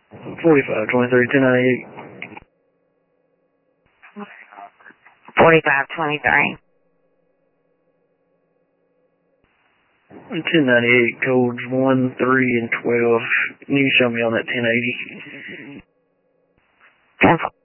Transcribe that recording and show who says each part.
Speaker 1: 4523, 1098.
Speaker 2: 4523.
Speaker 1: 1098, codes 1, 3, and 12. You can show me on that 1080.
Speaker 2: 10